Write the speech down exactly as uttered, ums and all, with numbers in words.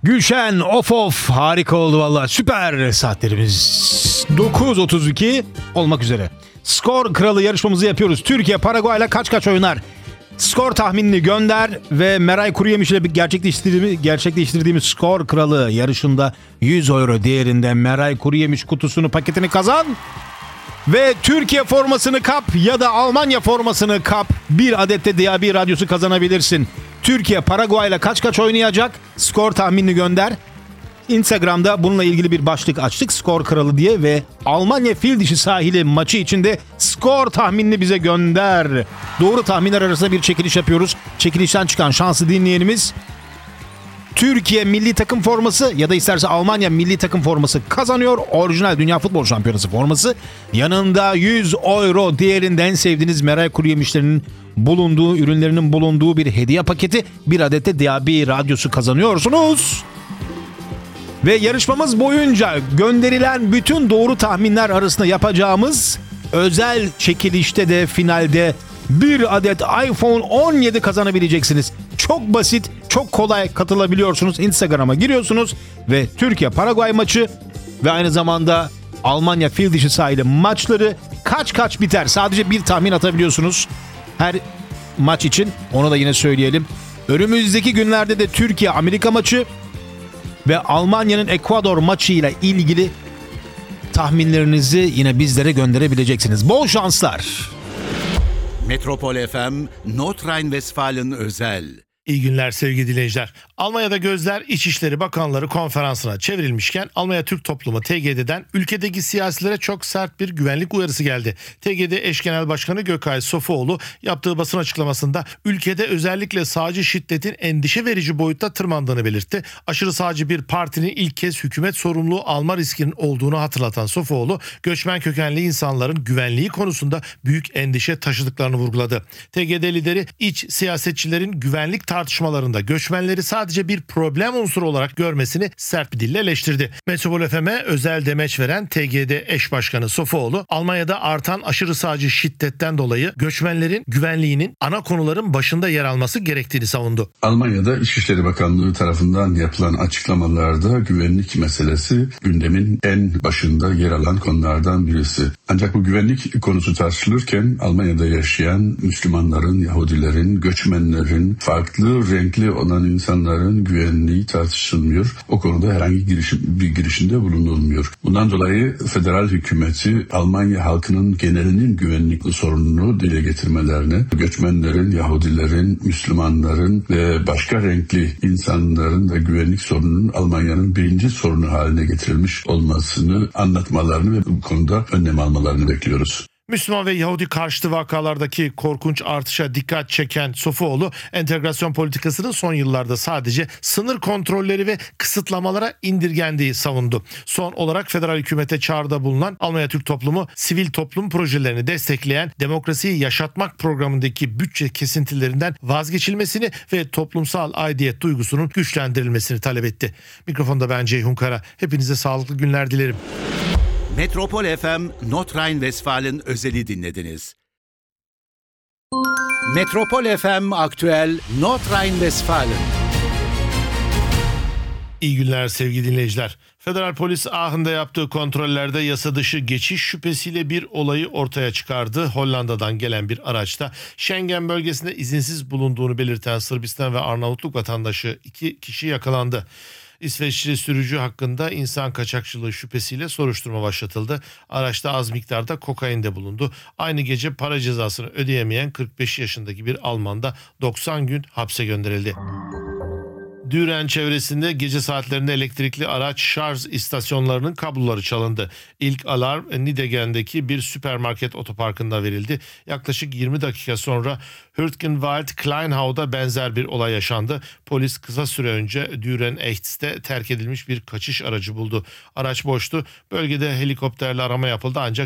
Gülşen of of harika oldu valla, süper. Saatlerimiz dokuz otuz iki olmak üzere. Skor kralı yarışmamızı yapıyoruz. Türkiye Paraguay'la kaç kaç oynar? Skor tahminini gönder ve Meray Kuruyemiş ile gerçekleştirdiğimiz, gerçekleştirdiğimiz skor kralı yarışında yüz euro değerinde Meray Kuruyemiş kutusunu, paketini kazan. Ve Türkiye formasını kap ya da Almanya formasını kap. Bir adet de D A B radyosu kazanabilirsin. Türkiye Paraguay'la kaç kaç oynayacak? Skor tahminini gönder. Instagram'da bununla ilgili bir başlık açtık, skor kralı diye, ve Almanya fil dişi sahili maçı içinde skor tahminini bize gönder. Doğru tahminler arasında bir çekiliş yapıyoruz. Çekilişten çıkan şanslı dinleyenimiz Türkiye milli takım forması ya da isterse Almanya milli takım forması kazanıyor. Orijinal Dünya Futbol Şampiyonası forması. Yanında yüz euro değerinde en sevdiğiniz Meray Kuruyemişlerinin bulunduğu, ürünlerinin bulunduğu bir hediye paketi. Bir adet de D A B radyosu kazanıyorsunuz. Ve yarışmamız boyunca gönderilen bütün doğru tahminler arasında yapacağımız özel çekilişte de finalde bir adet iPhone on yedi kazanabileceksiniz. Çok basit, çok kolay katılabiliyorsunuz. Instagram'a giriyorsunuz ve Türkiye Paraguay maçı ve aynı zamanda Almanya fil dişi sahili maçları kaç kaç biter? Sadece bir tahmin atabiliyorsunuz her maç için. Onu da yine söyleyelim. Önümüzdeki günlerde de Türkiye Amerika maçı ve Almanya'nın Ekvador maçıyla ilgili tahminlerinizi yine bizlere gönderebileceksiniz. Bol şanslar. Metropol F M, Nordrhein-Westfalen özel. İyi günler sevgili dinleyiciler. Almanya'da gözler İçişleri Bakanları Konferansı'na çevrilmişken Almanya Türk Toplumu T G D'den ülkedeki siyasilere çok sert bir güvenlik uyarısı geldi. T G D Eş Genel Başkanı Gökay Sofuoğlu yaptığı basın açıklamasında ülkede özellikle sağcı şiddetin endişe verici boyutta tırmandığını belirtti. Aşırı sağcı bir partinin ilk kez hükümet sorumluluğu alma riskinin olduğunu hatırlatan Sofuoğlu, göçmen kökenli insanların güvenliği konusunda büyük endişe taşıdıklarını vurguladı. T G D lideri iç siyasetçilerin güvenlik tartışmalarında göçmenleri sadece bir problem unsuru olarak görmesini sert bir dille eleştirdi. Metropol F M'e özel demeç veren T G D eş başkanı Sofuoğlu, Almanya'da artan aşırı sağcı şiddetten dolayı göçmenlerin güvenliğinin ana konuların başında yer alması gerektiğini savundu. Almanya'da İçişleri Bakanlığı tarafından yapılan açıklamalarda güvenlik meselesi gündemin en başında yer alan konulardan birisi. Ancak bu güvenlik konusu tartışılırken Almanya'da yaşayan Müslümanların, Yahudilerin, göçmenlerin, farklı renkli olan insanların güvenliği tartışılmıyor. O konuda herhangi girişim, bir girişimde bulunulmuyor. Bundan dolayı federal hükümeti Almanya halkının genelinin güvenlik sorununu dile getirmelerini, göçmenlerin, Yahudilerin, Müslümanların ve başka renkli insanların da güvenlik sorununun Almanya'nın birinci sorunu haline getirilmiş olmasını anlatmalarını ve bu konuda önlem almalarını bekliyoruz. Müslüman ve Yahudi karşıtı vakalardaki korkunç artışa dikkat çeken Sofuoğlu, entegrasyon politikasının son yıllarda sadece sınır kontrolleri ve kısıtlamalara indirgendiği savundu. Son olarak federal hükümete çağrıda bulunan Almanya Türk Toplumu, sivil toplum projelerini destekleyen Demokrasiyi Yaşatmak programındaki bütçe kesintilerinden vazgeçilmesini ve toplumsal aidiyet duygusunun güçlendirilmesini talep etti. Mikrofonda ben Ceyhun Kara. Hepinize sağlıklı günler dilerim. Metropol F M, Nordrhein-Westfalen özeli dinlediniz. Metropol F M Aktüel, Nordrhein-Westfalen. İyi günler sevgili dinleyiciler. Federal polis Aachen'da yaptığı kontrollerde yasa dışı geçiş şüphesiyle bir olayı ortaya çıkardı. Hollanda'dan gelen bir araçta Schengen bölgesinde izinsiz bulunduğunu belirten Sırbistan ve Arnavutluk vatandaşı iki kişi yakalandı. İsveçli sürücü hakkında insan kaçakçılığı şüphesiyle soruşturma başlatıldı. Araçta az miktarda kokain de bulundu. Aynı gece para cezasını ödeyemeyen kırk beş yaşındaki bir Alman da doksan gün hapse gönderildi. Düren çevresinde gece saatlerinde elektrikli araç şarj istasyonlarının kabloları çalındı. İlk alarm Nidegen'deki bir süpermarket otoparkında verildi. Yaklaşık yirmi dakika sonra Hürtgenwald Kleinhau'da benzer bir olay yaşandı. Polis kısa süre önce Düren-Echt'te terk edilmiş bir kaçış aracı buldu. Araç boştu. Bölgede helikopterle arama yapıldı ancak